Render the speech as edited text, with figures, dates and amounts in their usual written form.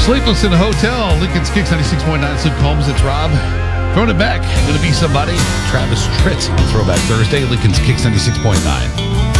Sleepless in a Hotel, Lincoln's Kicks 96.9. Luke Combs, it's Rob. Throwing it back. Gonna be somebody. Travis Tritt. Throwback Thursday, Lincoln's Kicks 96.9.